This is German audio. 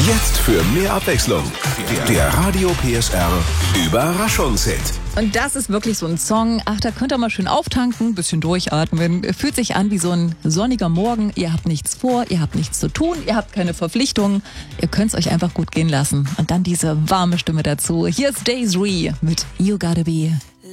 Jetzt für mehr Abwechslung. Der Radio PSR Überraschungshit. Und das ist wirklich so ein Song. Ach, da könnt ihr mal schön auftanken, bisschen durchatmen. Fühlt sich an wie so ein sonniger Morgen. Ihr habt nichts vor, ihr habt nichts zu tun, ihr habt keine Verpflichtungen. Ihr könnt es euch einfach gut gehen lassen. Und dann diese warme Stimme dazu. Hier ist Daisy mit You Gotta Be